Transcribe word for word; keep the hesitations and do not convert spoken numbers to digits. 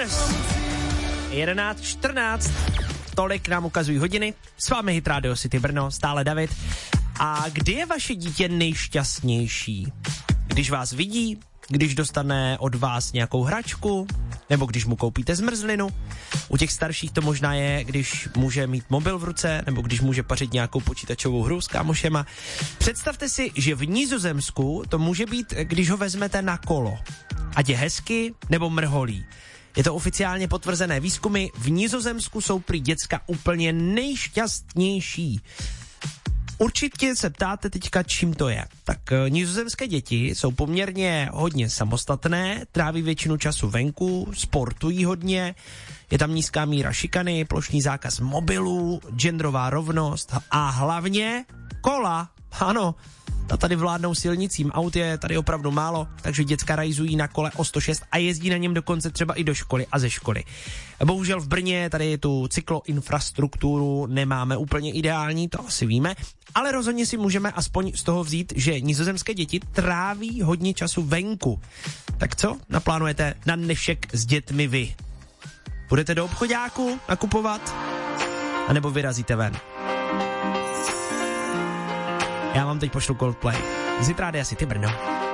Brothers. jedenáct čtrnáct. Tolik nám ukazují hodiny. S vámi Hit Radio City Brno, stále David. A kdy je vaše dítě nejšťastnější? Když vás vidí, když dostane od vás nějakou hračku, nebo když mu koupíte zmrzlinu. U těch starších to možná je, když může mít mobil v ruce, nebo když může pařit nějakou počítačovou hru s kámošema. Představte si, že v Nizozemsku to může být, když ho vezmete na kolo. Ať je hezky, nebo mrholí. Je to oficiálně potvrzené výzkumy. V Nizozemsku jsou prý děcka úplně nejšťastnější. Určitě se ptáte teďka, čím to je. Tak nizozemské děti jsou poměrně hodně samostatné, tráví většinu času venku, sportují hodně, je tam nízká míra šikany, plošný zákaz mobilů, genderová rovnost a hlavně kola. Ano, ta tady vládnou silnicím, aut je tady opravdu málo, takže děcka rajzují na kole o sto šest a jezdí na něm dokonce třeba i do školy a ze školy. Bohužel v Brně tady tu cykloinfrastrukturu nemáme úplně ideální, to asi víme, ale rozhodně si můžeme aspoň z toho vzít, že nizozemské děti tráví hodně času venku. Tak co naplánujete na dnešek s dětmi vy? Budete do obchoďáku nakupovat? A nebo vyrazíte ven? Já vám teď pošlu Coldplay. Z Hit Rádia City Brno.